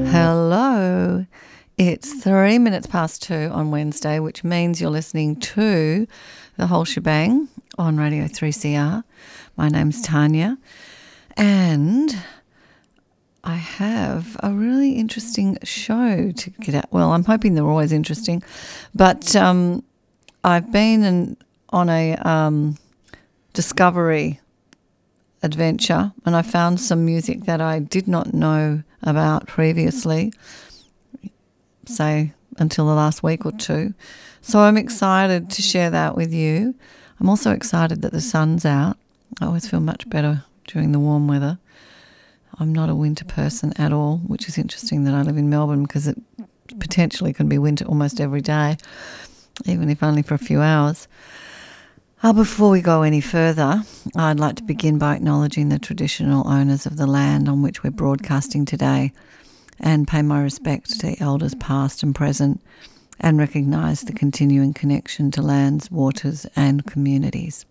Hello. It's 3 minutes past 2 on Wednesday, which means you're listening to The Whole Shebang on Radio 3CR. My name's Tanya, and I have a really interesting show to get at. Well, I'm hoping they're always interesting, but I've been on a discovery adventure, and I found some music that I did not know about previously, say until the last week or two. So I'm excited to share that with you. I'm also excited that the sun's out. I always feel much better during the warm weather. I'm not a winter person at all, which is interesting that I live in Melbourne, because it potentially can be winter almost every day, even if only for a few hours. Before we go any further, I'd like to begin by acknowledging the traditional owners of the land on which we're broadcasting today, and pay my respect to elders past and present, and recognise the continuing connection to lands, waters and communities.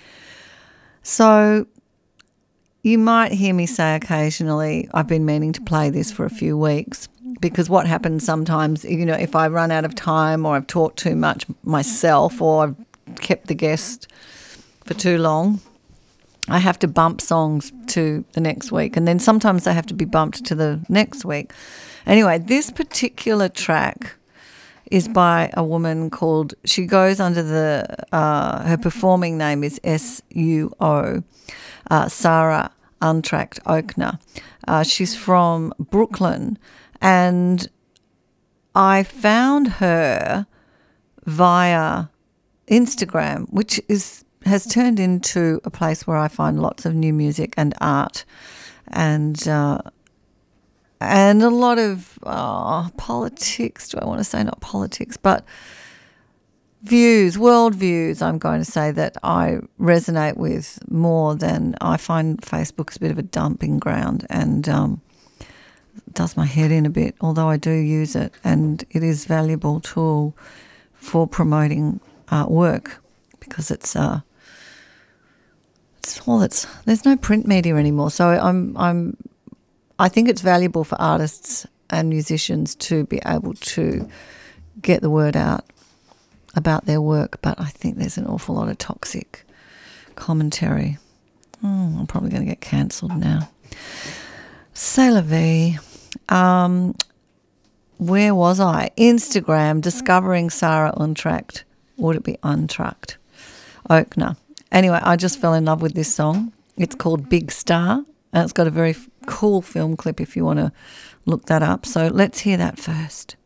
So you might hear me say occasionally, I've been meaning to play this for a few weeks, because what happens sometimes, if I run out of time, or I've talked too much myself, or I've kept the guest for too long, I have to bump songs to the next week, and then sometimes they have to be bumped to the next week. Anyway, this particular track is by a woman called, she goes under her performing name is SUO, Sarah Untracked Oakner. She's from Brooklyn, and I found her via Instagram, which has turned into a place where I find lots of new music and art, and a lot of politics. Do I want to say not politics, but views, world views, I'm going to say, that I resonate with more than I find Facebook is a bit of a dumping ground, and does my head in a bit, although I do use it, and it is a valuable tool for promoting work, because there's no print media anymore. So I think it's valuable for artists and musicians to be able to get the word out about their work, but I think there's an awful lot of toxic commentary. I'm probably going to get cancelled now. C'est la vie. Where was I? Instagram, discovering Sarah Untracked. Would it be Untracked? Oakner. Anyway, I just fell in love with this song. It's called Big Star, and it's got a very cool film clip if you want to look that up. So let's hear that first.